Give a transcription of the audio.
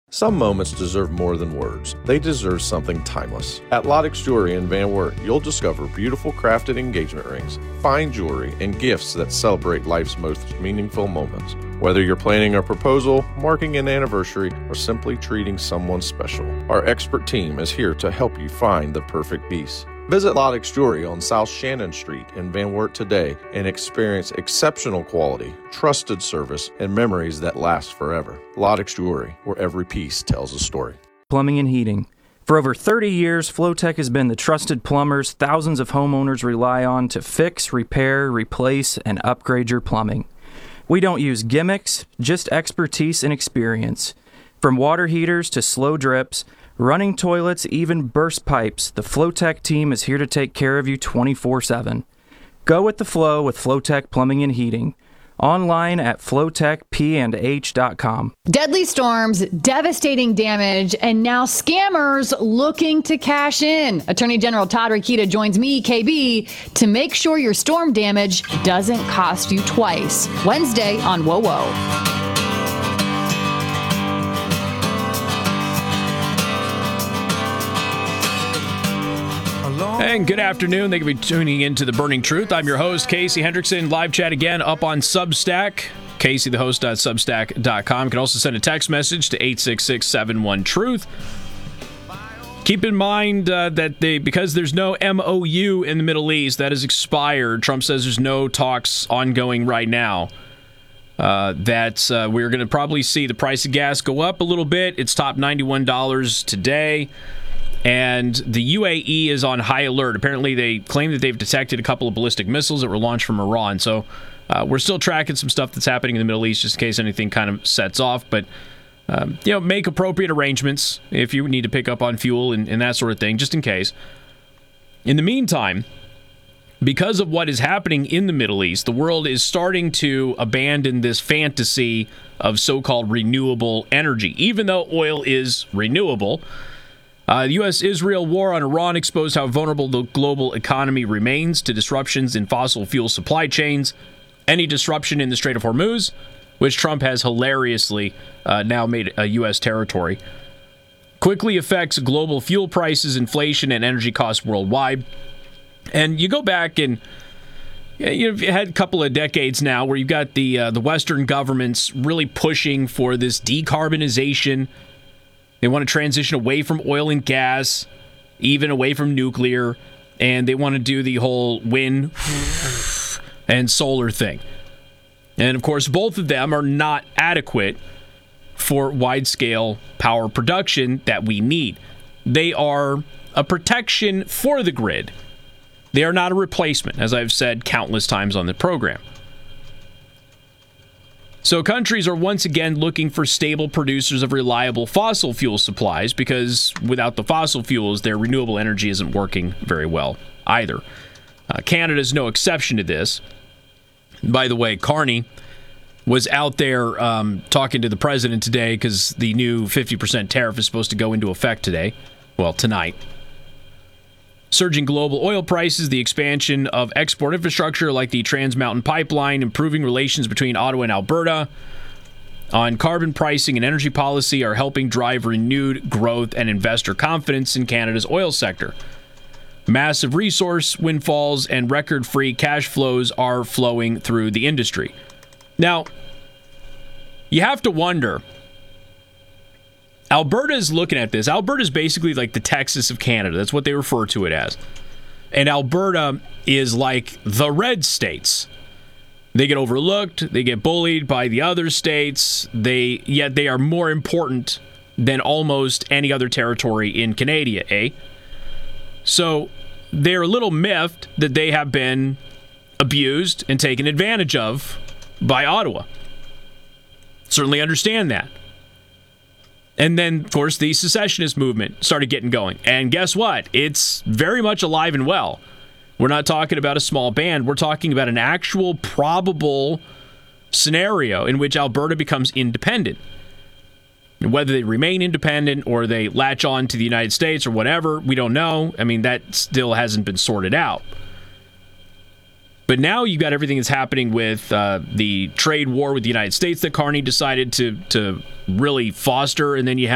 Some moments deserve more than words. They deserve something timeless. At Lottix Jewelry in Van Wert, you'll discover beautiful crafted engagement rings, fine jewelry, and gifts that celebrate life's most meaningful moments. Whether you're planning a proposal, marking an anniversary, or simply treating someone special, our expert team is here to help you find the perfect piece. Visit Lottix Jewelry on South Shannon Street in Van Wert today and experience exceptional quality, trusted service, and memories that last forever. Lottix Jewelry, where every piece tells a story. Plumbing and heating. For over 30 years, Flowtech has been the trusted plumbers thousands of homeowners rely on to fix, repair, replace, and upgrade your plumbing. We don't use gimmicks, just expertise and experience. From water heaters to slow drips, running toilets, even burst pipes, the Flowtech team is here to take care of you 24/7. Go with the flow with Flowtech Plumbing and Heating. Online at flowtechpandh.com. Deadly storms, devastating damage, and now scammers looking to cash in. Attorney General Todd Rokita joins me, KB, to make sure your storm damage doesn't cost you twice. Wednesday on Whoa Whoa. And good afternoon. Thank you for tuning in to The Burning Truth. I'm your host, Casey Hendrickson. Live chat again up on Substack. CaseyTheHost.substack.com. You can also send a text message to 866-71-TRUTH. Keep in mind that because there's no MOU in the Middle East, that has expired. Trump says there's no talks ongoing right now. We're going to probably see the price of gas go up a little bit. It's topped $91 today. And the UAE is on high alert. Apparently, they claim that they've detected a couple of ballistic missiles that were launched from Iran. So we're still tracking some stuff that's happening in the Middle East just in case anything kind of sets off. But, make appropriate arrangements if you need to pick up on fuel and that sort of thing, just in case. In the meantime, because of what is happening in the Middle East, the world is starting to abandon this fantasy of so-called renewable energy, even though oil is renewable. The U.S.-Israel war on Iran exposed how vulnerable the global economy remains to disruptions in fossil fuel supply chains. Any disruption in the Strait of Hormuz, which Trump has hilariously now made a U.S. territory, quickly affects global fuel prices, inflation, and energy costs worldwide. And you go back and you've had a couple of decades now where you've got the Western governments really pushing for this decarbonization. They want to transition away from oil and gas, even away from nuclear, and they want to do the whole wind and solar thing. And, of course, both of them are not adequate for wide-scale power production that we need. They are a protection for the grid. They are not a replacement, as I've said countless times on the program. So countries are once again looking for stable producers of reliable fossil fuel supplies because without the fossil fuels, their renewable energy isn't working very well either. Canada's no exception to this. By the way, Carney was out there talking to the president today because the new 50% tariff is supposed to go into effect today. Well, tonight. Surging global oil prices, the expansion of export infrastructure like the Trans Mountain Pipeline, improving relations between Ottawa and Alberta on carbon pricing and energy policy are helping drive renewed growth and investor confidence in Canada's oil sector. Massive resource windfalls and record free cash flows are flowing through the industry. Now, you have to wonder, Alberta is looking at this. Alberta is basically like the Texas of Canada. That's what they refer to it as. And Alberta is like the red states. They get overlooked. They get bullied by the other states. Yet they are more important than almost any other territory in Canada, eh? So they're a little miffed that they have been abused and taken advantage of by Ottawa. Certainly understand that. And then, of course, the secessionist movement started getting going. And guess what? It's very much alive and well. We're not talking about a small band. We're talking about an actual probable scenario in which Alberta becomes independent. And whether they remain independent or they latch on to the United States or whatever, we don't know. I mean, that still hasn't been sorted out. But now you've got everything that's happening with the trade war with the United States that Carney decided to really foster, and then you have